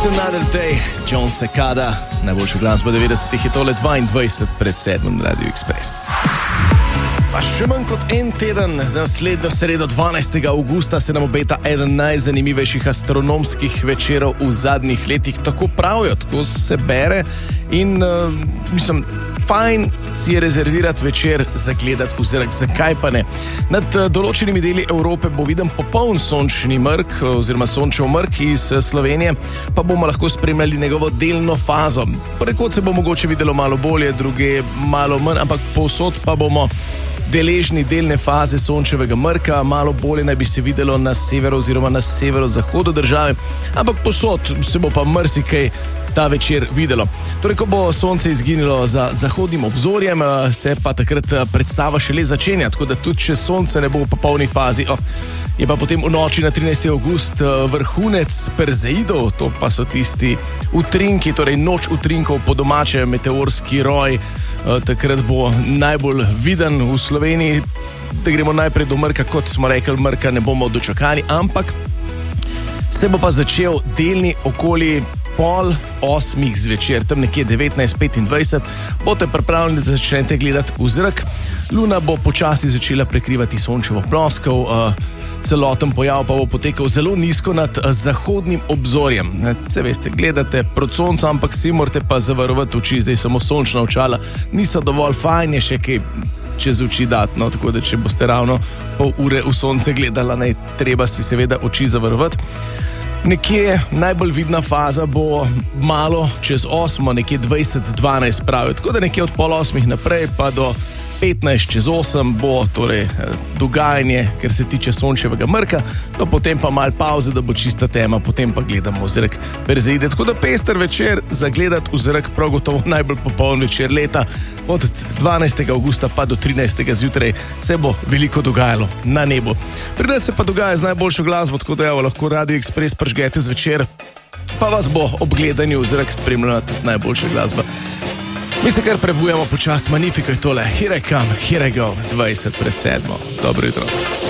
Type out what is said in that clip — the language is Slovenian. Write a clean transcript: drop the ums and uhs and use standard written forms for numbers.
Another Day, John Secada, najboljša glasba 90-ih je tole 22 pred 7 na Radio Express. Pa še manj kot en teden, naslednjo sredo 12. avgusta se nam obeta eden najzanimivejših astronomskih večerov v zadnjih letih, tako pravijo, tako se bere in mislim, fajn si je rezervirati večer za gledati v zrak, zakaj pa ne. Nad določenimi deli Evrope bo viden popoln sončni mrk oziroma sončev mrk iz Slovenije, pa bomo lahko spremljali njegovo delno fazo. Ponekod se bo mogoče videlo malo bolje, druge malo manj, ampak povsod pa bomo deležni delne faze sončevega mrka, malo bolje naj bi se videlo na severu oziroma na severozahodu države, ampak povsod se bo pa marsikaj ta večer videlo. Torej, ko bo sonce izginilo za zahodnim obzorjem, se pa takrat predstava šele začenja, tako da tudi če sonce ne bo v popolni fazi, je pa potem v noči na 13. avgust vrhunec Perzeidov, to pa so tisti utrinki, torej noč utrinkov po domače, meteorski roj, takrat bo najbolj viden v Sloveniji, da gremo najprej do mrka, kot smo rekli, mrka ne bomo dočakali, ampak se bo pa začel delni okoli 7:30 zvečer, tam nekje 19:25, boste pripravljeni, da začnete gledati v zrak. Luna bo počasi začela prekrivati sončevo ploskev, celoten pojav pa bo potekal zelo nizko nad zahodnim obzorjem. Se veste, gledate proti soncu, ampak si morate pa zavarovati oči, zdaj samo sončna očala niso dovolj, fajn je še kaj čez oči dati, no, tako da če boste ravno pol ure v sonce gledala, ne, treba si seveda oči zavarovati. Nekje najbolj vidna faza bo malo čez 8, nekje 20:12 pravijo, tako da nekje od 7:30 naprej pa do 8:15 bo torej dogajanje, ker se tiče sončevega mrka, no potem pa malo pauze, da bo čista tema, potem pa gledamo v zrak Perzeide, tako da pester večer za gledati v zrak, prav gotovo najbolj popoln večer leta, od 12. avgusta pa do 13. zjutraj se bo veliko dogajalo na nebu. Pri nas se pa dogaja z najboljšo glasbo, tako da lahko Radio Express pržgete zvečer, pa vas bo ob gledanju v zrak spremljala tudi najboljša glasba. Mi se kar prebujamo počas, Magnifico je tole, Here I Come, Here I Go, 20 pred 7. Dobro jutro.